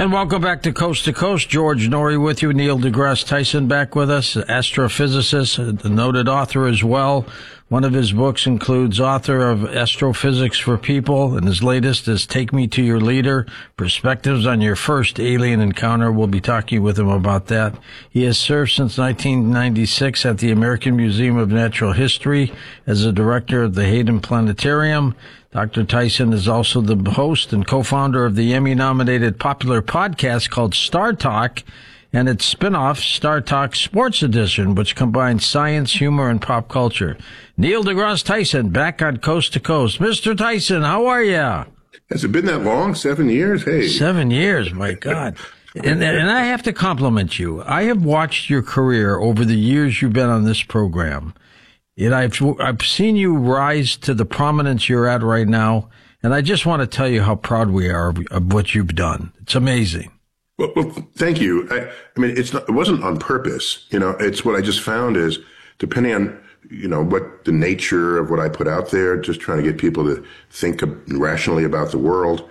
And welcome back to Coast. George Noory with you. Neil deGrasse Tyson back with us, astrophysicist, the noted author as well. One of his books includes author of Astrophysics for People, and his latest is Take Me to Your Leader, Perspectives on Your First Alien Encounter. We'll be talking with him about that. He has served since 1996 at the American Museum of Natural History as the director of the Hayden Planetarium. Dr. Tyson is also the host and co-founder of the Emmy-nominated popular podcast called Star Talk, and its spin-off, Star Talk Sports Edition, which combines science, humor, and pop culture. Neil deGrasse Tyson, back on Coast to Coast. Mr. Tyson, how are you? Has it been that long? 7 years? Hey. 7 years, my God. And I have to compliment you. I have watched your career over the years you've been on this program. And I've seen you rise to the prominence you're at right now. And I just want to tell you how proud we are of what you've done. It's amazing. Well, thank you. I mean, it wasn't on purpose. It's what I just found is, depending on, what the nature of what I put out there, just trying to get people to think rationally about the world.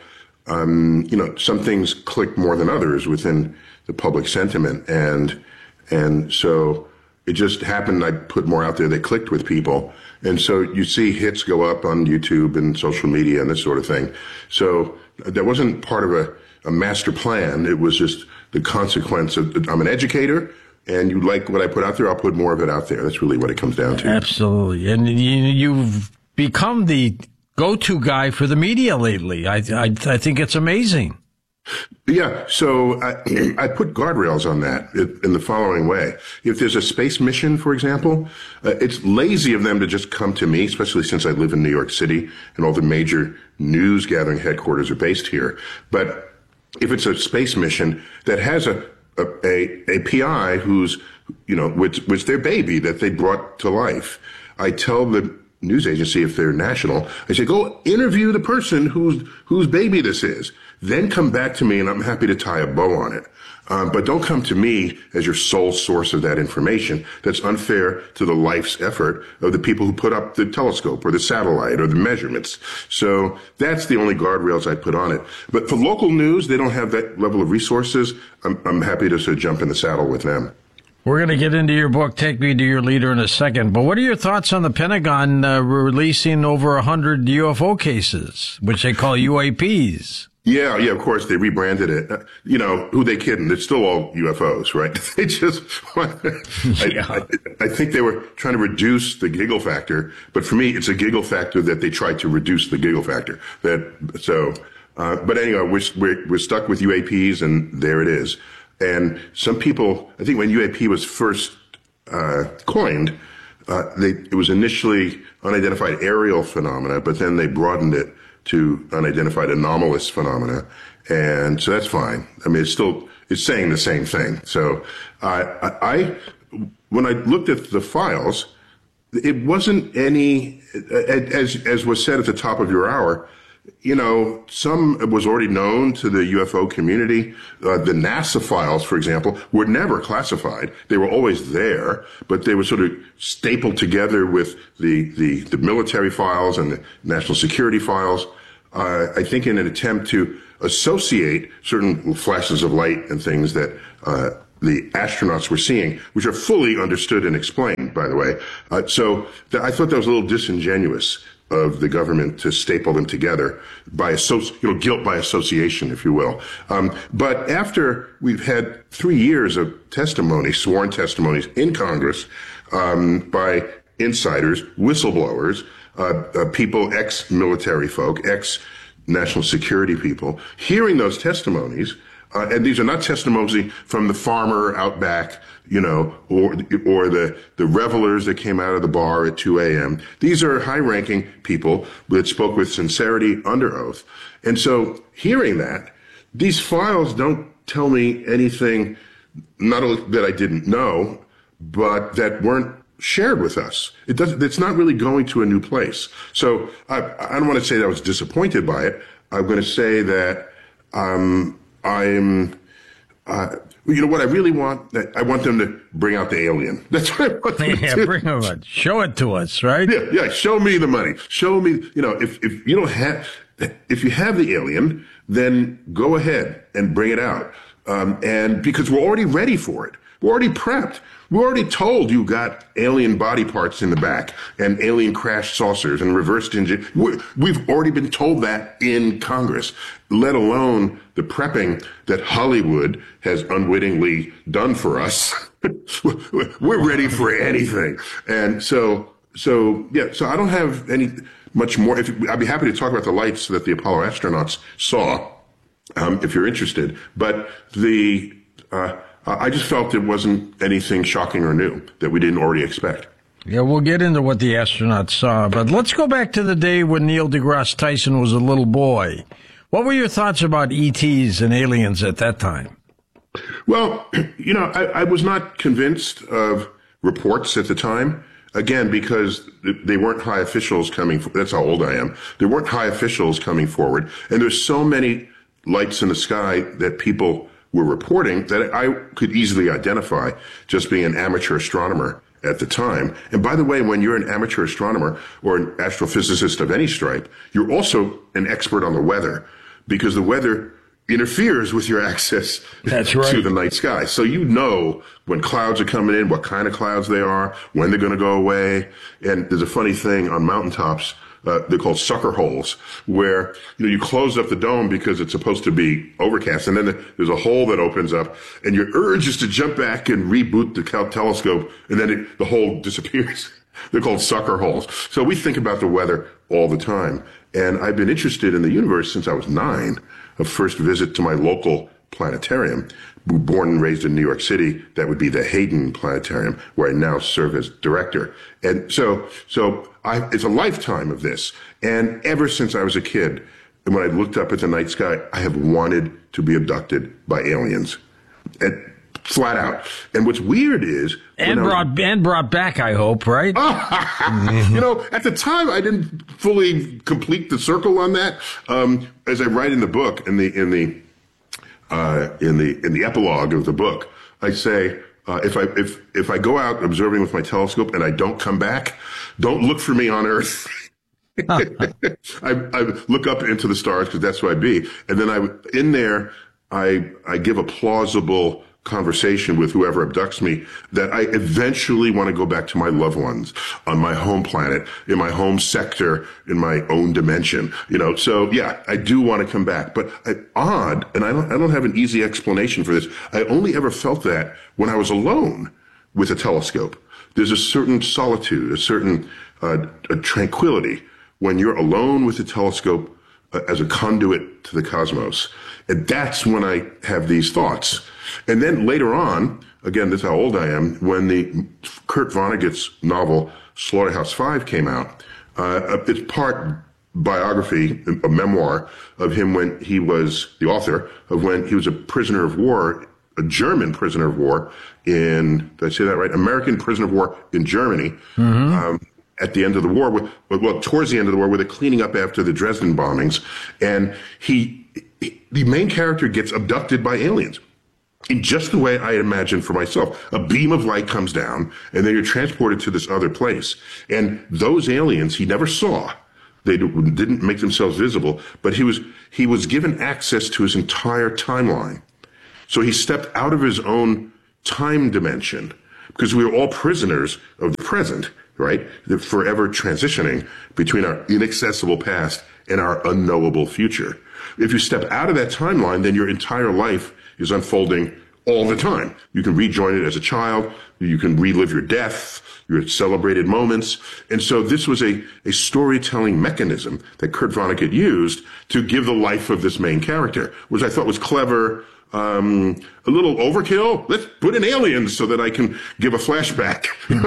Some things click more than others within the public sentiment. And so it just happened I put more out there that clicked with people. And so you see hits go up on YouTube and social media and this sort of thing. So that wasn't part of a master plan. It was just the consequence of, I'm an educator, and you like what I put out there, I'll put more of it out there. That's really what it comes down to. Absolutely. And you've become the go-to guy for the media lately. I think it's amazing. Yeah. So I put guardrails on that in the following way. If there's a space mission, for example, it's lazy of them to just come to me, especially since I live in New York City and all the major news gathering headquarters are based here. But if it's a space mission that has a PI who's, with their baby that they brought to life, I tell the news agency, if they're national, I say, go interview the person whose baby this is. Then come back to me and I'm happy to tie a bow on it. But don't come to me as your sole source of that information. That's unfair to the life's effort of the people who put up the telescope or the satellite or the measurements. So that's the only guardrails I put on it. But for local news, they don't have that level of resources. I'm happy to sort of jump in the saddle with them. We're going to get into your book, Take Me to Your Leader, in a second. But what are your thoughts on the Pentagon releasing over 100 UFO cases, which they call UAPs? Yeah, of course, they rebranded it. Who they kidding? It's still all UFOs, right? They just, I think they were trying to reduce the giggle factor, but for me, it's a giggle factor that they tried to reduce the giggle factor. But anyway, we're stuck with UAPs, and there it is. And some people, I think when UAP was first coined, it was initially unidentified aerial phenomena, but then they broadened it to unidentified anomalous phenomena. And so that's fine. I mean, it's saying the same thing. So when I looked at the files, it wasn't any, as was said at the top of your hour, some was already known to the UFO community. The NASA files, for example, were never classified. They were always there, but they were sort of stapled together with the military files and the national security files. I think in an attempt to associate certain flashes of light and things that the astronauts were seeing, which are fully understood and explained, by the way. So I thought that was a little disingenuous of the government to staple them together by guilt by association, if you will. But after we've had 3 years of testimony, sworn testimonies in Congress, by insiders, whistleblowers, people, ex-military folk, ex-national security people, hearing those testimonies, and these are not testimonies from the farmer out back, or the revelers that came out of the bar at 2 a.m. These are high-ranking people that spoke with sincerity under oath. And so hearing that, these files don't tell me anything, not only that I didn't know, but that weren't shared with us. It's not really going to a new place. So I don't want to say that I was disappointed by it. I'm going to say that what I really want, I want them to bring out the alien. That's what I want them to do. Bring them out. Show it to us, right? Yeah, show me the money. Show me, if you don't have, if you have the alien, then go ahead and bring it out. And because we're already ready for it. We're already prepped. We're already told you got alien body parts in the back and alien crash saucers and reversed engine. We've already been told that in Congress, let alone the prepping that Hollywood has unwittingly done for us. We're ready for anything. And so I don't have any much more. I'd be happy to talk about the lights that the Apollo astronauts saw, if you're interested. But I just felt it wasn't anything shocking or new that we didn't already expect. Yeah, we'll get into what the astronauts saw, but let's go back to the day when Neil deGrasse Tyson was a little boy. What were your thoughts about ETs and aliens at that time? Well, I was not convinced of reports at the time. Again, because they weren't high officials that's how old I am. There weren't high officials coming forward. And there's so many lights in the sky that people were reporting that I could easily identify just being an amateur astronomer at the time. And by the way, when you're an amateur astronomer or an astrophysicist of any stripe, you're also an expert on the weather, because the weather interferes with your access to the night sky. So you know when clouds are coming in, what kind of clouds they are, when they're going to go away. And there's a funny thing on mountaintops. They're called sucker holes, where you close up the dome because it's supposed to be overcast, and then there's a hole that opens up, and your urge is to jump back and reboot the telescope, and then the hole disappears. They're called sucker holes. So we think about the weather all the time, and I've been interested in the universe since I was 9. A first visit to my local planetarium. Born and raised in New York City, that would be the Hayden Planetarium, where I now serve as director. And so it's a lifetime of this. And ever since I was a kid, and when I looked up at the night sky, I have wanted to be abducted by aliens. And flat out. And what's weird is... And brought back, I hope, right? At the time, I didn't fully complete the circle on that. As I write in the book, in the epilogue of the book, I say, if I go out observing with my telescope and I don't come back, don't look for me on Earth. I look up into the stars because that's where I'd be. And then I give a plausible conversation with whoever abducts me that I eventually want to go back to my loved ones on my home planet, in my home sector, in my own dimension, So yeah, I do want to come back, but odd. And I don't have an easy explanation for this. I only ever felt that when I was alone with a telescope. There's a certain solitude, a certain a tranquility when you're alone with a telescope as a conduit to the cosmos. And that's when I have these thoughts. And then later on, again, this is how old I am, when the Kurt Vonnegut's novel Slaughterhouse-Five came out, it's part biography, a memoir of him when he was the author of when he was a prisoner of war, a German prisoner of war did I say that right? American prisoner of war in Germany. Mm-hmm. At the end of the war, towards the end of the war, where they're cleaning up after the Dresden bombings, and the main character gets abducted by aliens. In just the way I imagined for myself. A beam of light comes down, and then you're transported to this other place. And those aliens he never saw. They didn't make themselves visible, but he was given access to his entire timeline. So he stepped out of his own time dimension, because we were all prisoners of the present, right? They're forever transitioning between our inaccessible past and our unknowable future. If you step out of that timeline, then your entire life is unfolding all the time. You can rejoin it as a child. You can relive your death, your celebrated moments. And so this was a storytelling mechanism that Kurt Vonnegut used to give the life of this main character, which I thought was clever, a little overkill. Let's put in aliens so that I can give a flashback.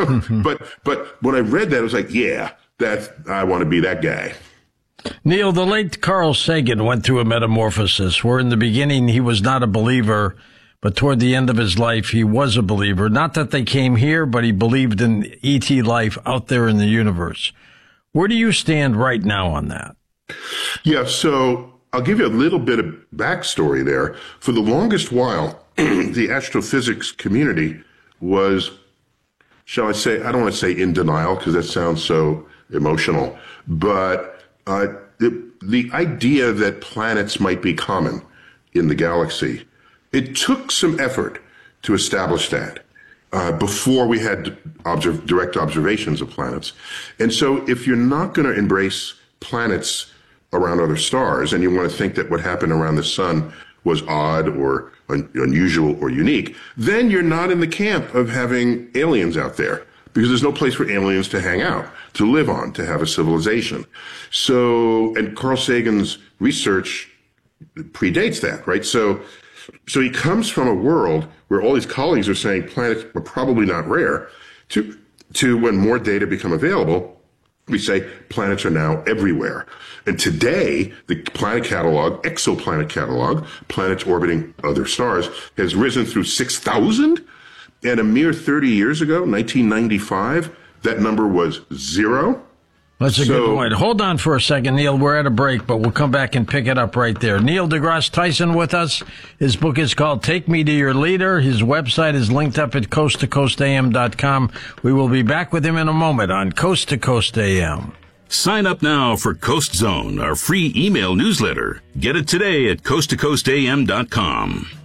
But when I read that, I was like, yeah, I want to be that guy. Neil, the late Carl Sagan went through a metamorphosis where in the beginning he was not a believer, but toward the end of his life he was a believer. Not that they came here, but he believed in ET life out there in the universe. Where do you stand right now on that? Yeah, so I'll give you a little bit of backstory there. For the longest while, the astrophysics community was, shall I say, I don't want to say in denial because that sounds so emotional, but the idea that planets might be common in the galaxy, it took some effort to establish that before we had direct observations of planets. And so if you're not going to embrace planets around other stars and you want to think that what happened around the sun was odd or unusual or unique, then you're not in the camp of having aliens out there, because there's no place for aliens to hang out, to live on, to have a civilization. So, and Carl Sagan's research predates that, right? So he comes from a world where all his colleagues are saying planets are probably not rare, to when more data become available, we say planets are now everywhere. And today, the planet catalog, exoplanet catalog, planets orbiting other stars, has risen through 6,000. And a mere 30 years ago, 1995, that number was 0. That's a good point. Hold on for a second, Neil. We're at a break, but we'll come back and pick it up right there. Neil deGrasse Tyson with us. His book is called Take Me to Your Leader. His website is linked up at coasttocoastam.com. We will be back with him in a moment on Coast to Coast AM. Sign up now for Coast Zone, our free email newsletter. Get it today at coasttocoastam.com.